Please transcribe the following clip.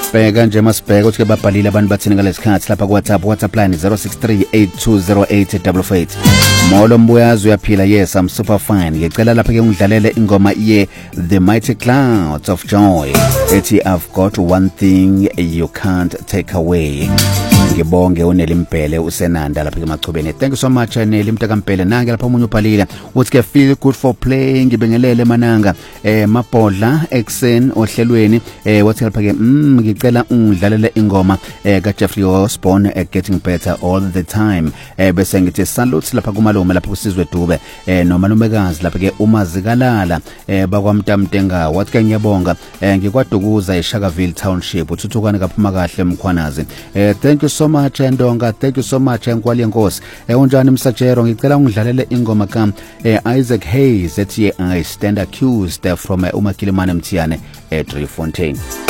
sibheka nje masibheka ukuthi babhalile abantu bathini ngalesikhathi lapha ku WhatsApp line 0638208888. Molo Mbuyazi uyaphila? Yes, I'm super fine. Ngicela lapha ke ngidlalele ingoma ye The Mighty Clouds of Joy ethi I've got one thing you can't take away. Ngibonge uNelimpele usenanda lapha emachubeni. Thank you so much Neli Mtakampele. Nange lapha umunye uphalile uthi ke feel good for playing. Ngibingelele mananga mabhodla exen ohlelweni wathi lapha ke ngicela ungidlalele ingoma ka Jeffrey Osborne Getting Better All the Time. Bese ngithi salutes lapha kumalume lapha kusizwe Dube nomalumekazi lapha ke umazikalala bakwamtamtenga. Wathi ke ngiyabonga ngikwadukuza eShakaville Township uthuthukane kaphuma kahle Mkhwanazi. Thank you so much Ndonga, thank you so much Nkwali Nkosi. Unjani Msajero? Ngicela ungidlalele ingoma ka Isaac Hayes ethi I Stand Accused from uMakilimane Mthiyane Driefontein.